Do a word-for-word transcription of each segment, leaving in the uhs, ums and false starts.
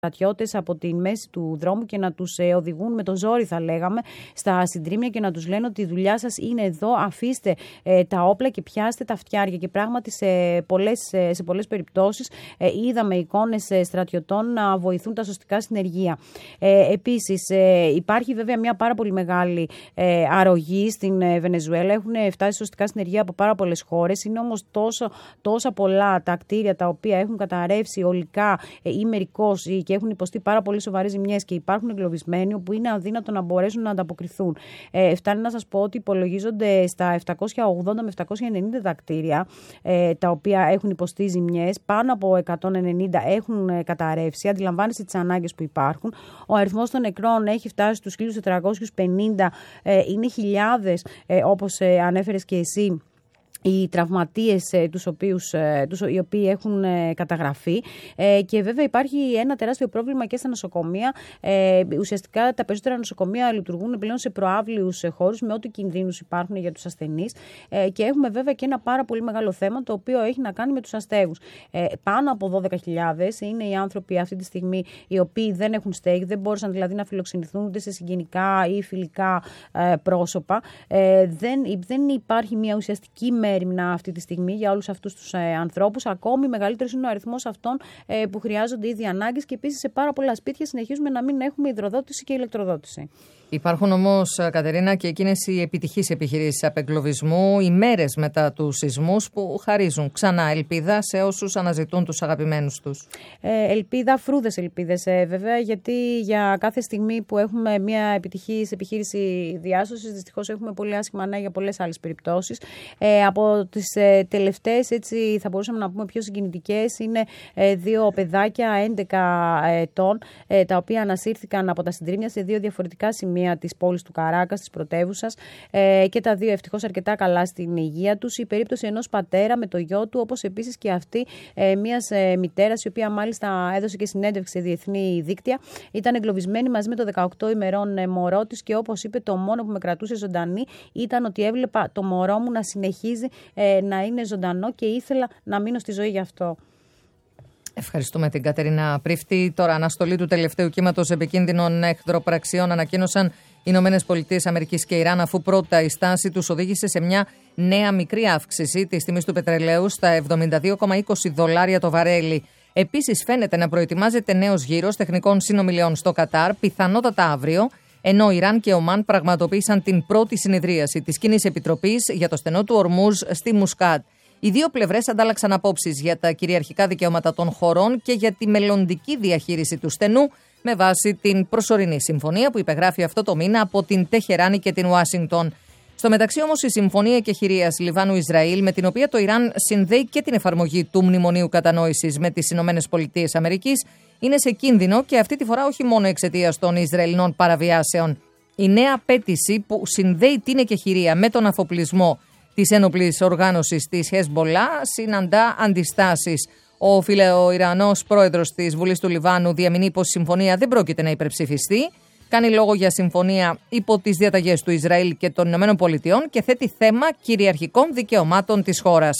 στρατιώτες από τη μέση του δρόμου και να τους ε, οδηγούν με το ζόρι, θα λέγαμε, στα συντρίμμια και να τους λένε ότι η δουλειά σας είναι εδώ, αφήστε ε, τα όπλα και πιάστε τα φτιάρια. Και πράγματι σε πολλές, σε πολλές περιπτώσεις ε, είδαμε εικόνες ε, στρατιωτών να βοηθούν τα σωστικά συνεργεία. Ε, επίσης, ε, υπάρχει βέβαια μια πάρα πολύ μεγάλη ε, αρρωγή στην ε, Βενεζουέλα. Έχουν φτάσει σωστικά συνεργεία από πάρα πολλές χώρες. Είναι όμως τόσο, τόσα πολλά τα κτίρια τα οποία έχουν καταρρεύσει ολικά ε, ή μερικώς και έχουν υποστεί πάρα πολύ σοβαρές ζημιές και υπάρχουν εγκλωβισμένοι, όπου είναι αδύνατο να μπορέσουν να ανταποκριθούν. Ε, φτάνει να σας πω ότι υπολογίζονται στα επτακόσια ογδόντα με επτακόσια ενενήντα τα κτίρια ε, τα οποία έχουν υποστεί ζημιές. Πάνω από εκατόν ενενήντα έχουν ε, καταρρεύσει. Αντιλαμβάνεστε τις ανάγκες που υπάρχουν. Ο αριθμός των νεκρών έχει φτάσει στους χίλια τετρακόσιους πενήντα. Ε, είναι χιλιάδες, ε, όπως ε, ανέφερες και εσύ, οι τραυματίες ε, τους οποίους, ε, τους, οι οποίοι έχουν ε, καταγραφεί ε, και βέβαια υπάρχει ένα τεράστιο πρόβλημα και στα νοσοκομεία. Ε, ουσιαστικά τα περισσότερα νοσοκομεία λειτουργούν πλέον σε προαύλιους ε, χώρους με ό,τι κινδύνους υπάρχουν για τους ασθενείς ε, και έχουμε βέβαια και ένα πάρα πολύ μεγάλο θέμα το οποίο έχει να κάνει με τους αστέγους. Ε, πάνω από δώδεκα χιλιάδες είναι οι άνθρωποι αυτή τη στιγμή οι οποίοι δεν έχουν στέγη, δεν μπόρεσαν δηλαδή να φιλοξενηθούν ούτε σε συγγενικά ή φιλικά ε, πρόσωπα. Ε, δεν, δεν υπάρχει μια ουσιαστική μέριμνα αυτή τη στιγμή για όλους αυτούς τους ε, ανθρώπους. Ακόμη μεγαλύτερος είναι ο αριθμός αυτών ε, που χρειάζονται ήδη ανάγκες και επίσης σε πάρα πολλά σπίτια συνεχίζουμε να μην έχουμε υδροδότηση και ηλεκτροδότηση. Υπάρχουν όμως, Κατερίνα, και εκείνες οι επιτυχείς επιχειρήσεις απεγκλωβισμού ημέρες μετά τους σεισμούς που χαρίζουν ξανά ελπίδα σε όσους αναζητούν τους αγαπημένους τους. Ε, ελπίδα, φρούδες ελπίδες ε, βέβαια, γιατί για κάθε στιγμή που έχουμε μια επιτυχής επιχείρηση διάσωσης, δυστυχώς έχουμε πολύ άσχημα νέα για πολλές άλλες περιπτώσεις. Ε, από τις ε, τελευταίες, έτσι θα μπορούσαμε να πούμε πιο συγκινητικές, είναι ε, δύο παιδάκια έντεκα ετών, ε, τα οποία ανασύρθηκαν από τα συντρίμμια σε δύο διαφορετικά σημεία της πόλης του Καράκας, της πρωτεύουσας, ε, και τα δύο ευτυχώς αρκετά καλά στην υγεία τους. Η περίπτωση ενός πατέρα με το γιο του, όπως επίσης και αυτή ε, μιας ε, μητέρας, η οποία μάλιστα έδωσε και συνέντευξη σε διεθνή δίκτυα. Ήταν εγκλωβισμένη μαζί με το δεκαοκτώ ημερών ε, μωρό της και όπως είπε, το μόνο που με κρατούσε ζωντανή ήταν ότι έβλεπα το μωρό μου να συνεχίζει ε, να είναι ζωντανό και ήθελα να μείνω στη ζωή γι' αυτό. Ευχαριστούμε την Κατερίνα Πρίφτη. Τώρα, αναστολή του τελευταίου κύματος επικίνδυνων εχθροπραξιών ανακοίνωσαν οι Ηνωμένες Πολιτείες Αμερικής και Ιράν, αφού πρώτα η στάση τους οδήγησε σε μια νέα μικρή αύξηση της τιμής του πετρελαίου στα εβδομήντα δύο κόμμα είκοσι δολάρια το βαρέλι. Επίσης, φαίνεται να προετοιμάζεται νέος γύρος τεχνικών συνομιλιών στο Κατάρ, πιθανότατα αύριο, ενώ Ιράν και Ομάν πραγματοποίησαν την πρώτη συνεδρίαση της Κοινής Επιτροπής για το στενό του Ορμούζ στη Μουσκάτ. Οι δύο πλευρές αντάλλαξαν απόψεις για τα κυριαρχικά δικαιώματα των χωρών και για τη μελλοντική διαχείριση του στενού με βάση την προσωρινή συμφωνία που υπεγράφει αυτό το μήνα από την Τεχεράνη και την Ουάσιγκτον. Στο μεταξύ όμως, η συμφωνία εκεχηρίας Λιβάνου-Ισραήλ, με την οποία το Ιράν συνδέει και την εφαρμογή του Μνημονίου Κατανόησης με τις Ηνωμένες Πολιτείες Αμερικής, είναι σε κίνδυνο και αυτή τη φορά όχι μόνο εξαιτίας των Ισραηλινών παραβιάσεων. Η νέα απέτηση που συνδέει την εκεχηρία με τον αφοπλισμό της ένοπλης οργάνωσης της Χεσμπολά συναντά αντιστάσεις. Ο φιλεοϊρανός πρόεδρος της Βουλής του Λιβάνου διαμηνεί πως η συμφωνία δεν πρόκειται να υπερψηφιστεί. Κάνει λόγο για συμφωνία υπό τις διαταγές του Ισραήλ και των Ηνωμένων Πολιτειών και θέτει θέμα κυριαρχικών δικαιωμάτων της χώρας.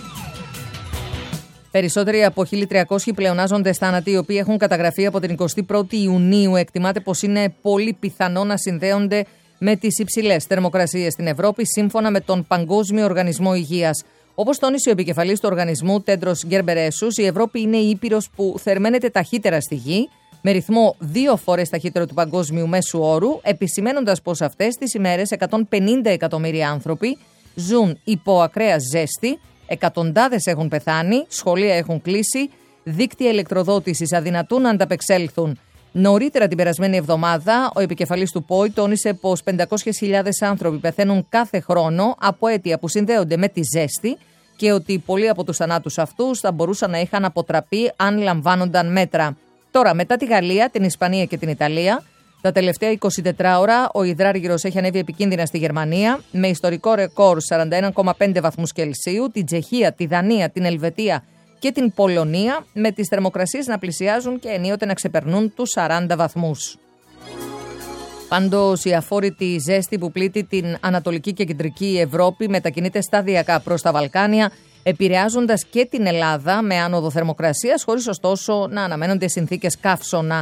Περισσότεροι από χίλια τριακόσιοι πλεονάζοντες θάνατοι, οι οποίοι έχουν καταγραφεί από την εικοστή πρώτη Ιουνίου, εκτιμάται πως είναι πολύ πιθανό να συνδέονται με τις υψηλές θερμοκρασίες στην Ευρώπη, σύμφωνα με τον Παγκόσμιο Οργανισμό Υγείας. Όπως τόνισε ο επικεφαλής του οργανισμού, Τέντρος Γκερμπερέσους, η Ευρώπη είναι η ήπειρος που θερμαίνεται ταχύτερα στη γη, με ρυθμό δύο φορές ταχύτερο του παγκόσμιου μέσου όρου, επισημαίνοντας πως αυτές τις ημέρες εκατόν πενήντα εκατομμύρια άνθρωποι ζουν υπό ακραία ζέστη, εκατοντάδες έχουν πεθάνει, σχολεία έχουν κλείσει, δίκτυα ηλεκτροδότησης αδυνατούν να ανταπεξέλθουν. Νωρίτερα την περασμένη εβδομάδα, ο επικεφαλής του ΠΟΗ τόνισε πως πεντακόσιες χιλιάδες άνθρωποι πεθαίνουν κάθε χρόνο από αίτια που συνδέονται με τη ζέστη και ότι πολλοί από τους θανάτους αυτούς θα μπορούσαν να είχαν αποτραπεί αν λαμβάνονταν μέτρα. Τώρα, μετά τη Γαλλία, την Ισπανία και την Ιταλία, τα τελευταία εικοσιτέσσερις ώρα ο υδράργυρος έχει ανέβει επικίνδυνα στη Γερμανία με ιστορικό ρεκόρ σαράντα ένα κόμμα πέντε βαθμούς Κελσίου, την Τσεχία, τη Δανία, την Ελβετία και την Πολωνία, με τις θερμοκρασίες να πλησιάζουν και ενίοτε να ξεπερνούν τους σαράντα βαθμούς. Πάντως, η αφόρητη ζέστη που πλήττει την Ανατολική και Κεντρική Ευρώπη μετακινείται σταδιακά προς τα Βαλκάνια, επηρεάζοντας και την Ελλάδα με άνοδο θερμοκρασίας, χωρίς ωστόσο να αναμένονται συνθήκες καύσωνα.